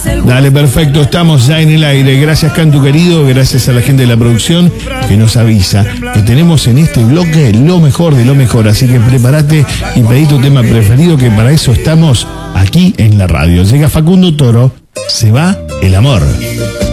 Dale, perfecto, estamos ya en el aire. Gracias, Cantu querido, gracias a la gente de la producción que nos avisa que tenemos en este bloque lo mejor de lo mejor. Así que prepárate y pedí tu tema preferido, que para eso estamos aquí en la radio. Llega Facundo Toro, se va el amor.